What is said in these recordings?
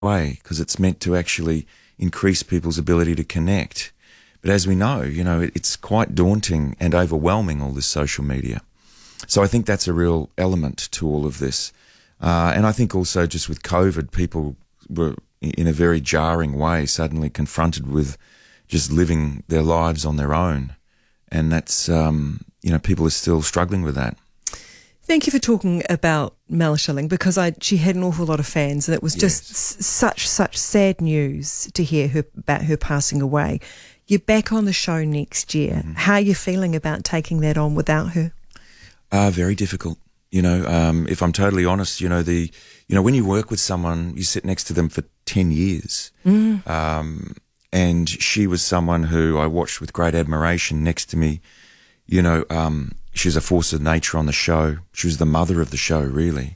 way, because it's meant to actually increase people's ability to connect. But as we know, it's quite daunting and overwhelming, all this social media. So I think that's a real element to all of this. And I think also just with COVID, people were in a very jarring way suddenly confronted with just living their lives on their own. And that's, people are still struggling with that. Thank you for talking about Mel Schilling, because she had an awful lot of fans, and it was just such sad news to hear about her passing away. You're back on the show next year. Mm-hmm. How are you feeling about taking that on without her? Very difficult. If I'm totally honest, when you work with someone, you sit next to them for 10 years. Mm. And she was someone who I watched with great admiration next to me. She was a force of nature on the show. She was the mother of the show, really.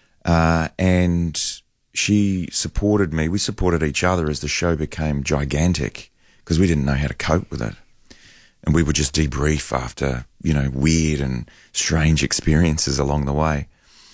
And she supported me. We supported each other as the show became gigantic, because we didn't know how to cope with it. And we would just debrief after, weird and strange experiences along the way.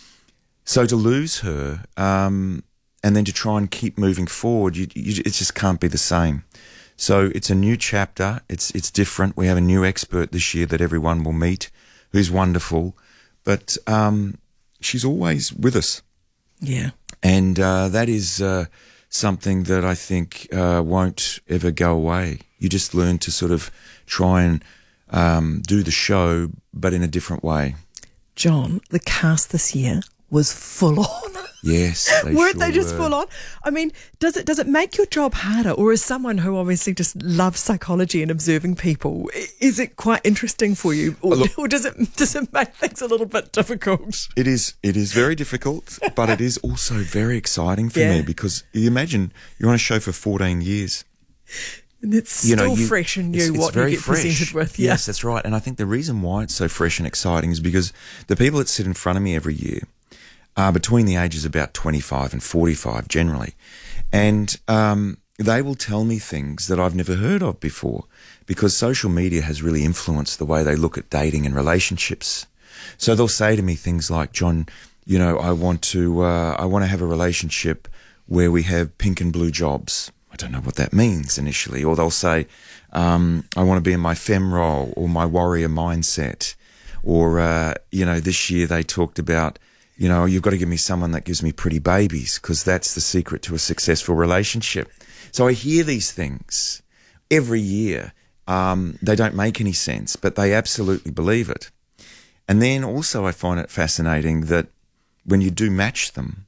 So to lose her, and then to try and keep moving forward, it just can't be the same. So it's a new chapter. It's different. We have a new expert this year that everyone will meet, who's wonderful. But she's always with us. Yeah. And that is something that I think won't ever go away. You just learn to sort of try and do the show, but in a different way. John, the cast this year was full on. Yes, weren't they just full on? I mean, does it make your job harder, or as someone who obviously just loves psychology and observing people, is it quite interesting for you, or does it make things a little bit difficult? It is very difficult, but it is also very exciting for me, because you imagine you're on a show for 14 years. And it's still fresh and new what you get presented with. Yeah. Yes, that's right. And I think the reason why it's so fresh and exciting is because the people that sit in front of me every year are between the ages of about 25 and 45 generally. And they will tell me things that I've never heard of before, because social media has really influenced the way they look at dating and relationships. So they'll say to me things like, John, I want to have a relationship where we have pink and blue jobs. I don't know what that means initially. Or they'll say, I want to be in my femme role or my warrior mindset. Or, this year they talked about, you've got to give me someone that gives me pretty babies, because that's the secret to a successful relationship. So I hear these things every year. They don't make any sense, but they absolutely believe it. And then also I find it fascinating that when you do match them,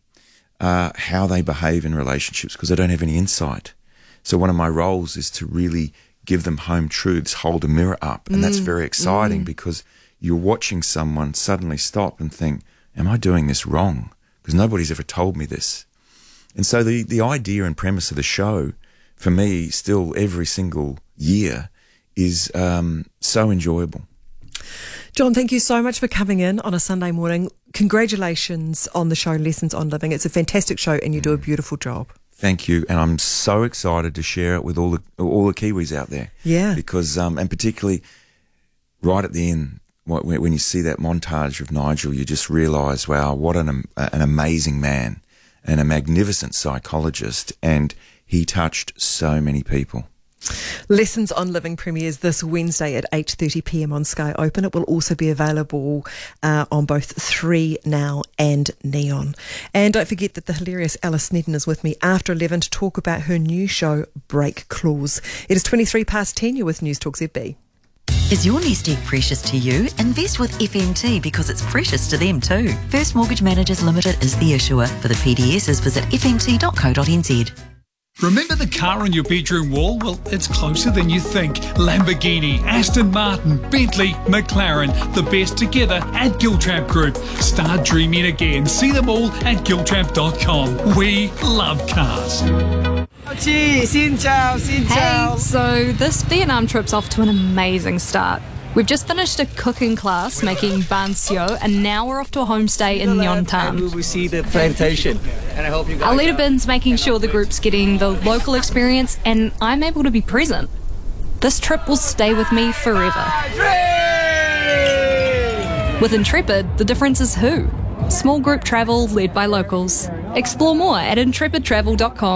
how they behave in relationships, because they don't have any insight. So one of my roles is to really give them home truths, hold a mirror up. And that's very exciting, because you're watching someone suddenly stop and think, am I doing this wrong? Because nobody's ever told me this. And so the idea and premise of the show, for me, still every single year, is so enjoyable. John, thank you so much for coming in on a Sunday morning. Congratulations on the show Lessons on Living. It's a fantastic show and you do a beautiful job. Thank you, and I'm so excited to share it with all the Kiwis out there. Yeah. Because, and particularly right at the end, when you see that montage of Nigel, you just realise, wow, what an amazing man and a magnificent psychologist, and he touched so many people. Lessons on Living premieres this Wednesday at 8:30 p.m. on Sky Open. It will also be available on both 3 Now and Neon. And don't forget that the hilarious Alice Snedden is with me after 11 to talk about her new show, Break Clause. It is 23 past 10. You're with News Talk ZB. Is your nest egg precious to you? Invest with FMT, because it's precious to them too. First Mortgage Managers Limited is the issuer. For the PDSs, visit fmt.co.nz. Remember the car on your bedroom wall? Well, it's closer than you think. Lamborghini, Aston Martin, Bentley, McLaren, the best together at Giltramp Group. Start dreaming again. See them all at giltramp.com. We love cars. Hey, so this Vietnam trip's off to an amazing start. We've just finished a cooking class making ban sio, and now we're off to a homestay in Nhon Tam. We will see the plantation, and I hope you guys. Our leader Bin's making sure the group's getting the local experience, and I'm able to be present. This trip will stay with me forever. With Intrepid, the difference is who. Small group travel led by locals. Explore more at intrepidtravel.com.